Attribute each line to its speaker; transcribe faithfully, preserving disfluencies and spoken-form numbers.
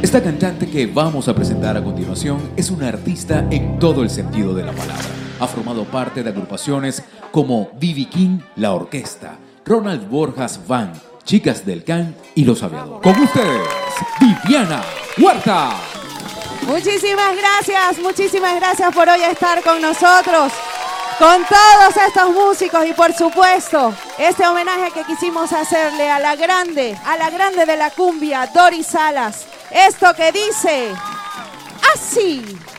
Speaker 1: Esta cantante que vamos a presentar a continuación es una artista en todo el sentido de la palabra. Ha formado parte de agrupaciones como B B King, La Orquesta, Ronald Borjas Band, Chicas del Can y Los Aviadores. Con ustedes, Viviana Huerta.
Speaker 2: Muchísimas gracias, muchísimas gracias por hoy estar con nosotros, con todos estos músicos y por supuesto este homenaje que quisimos hacerle a la grande, a la grande de la cumbia, Doris Salas. Esto que dice así.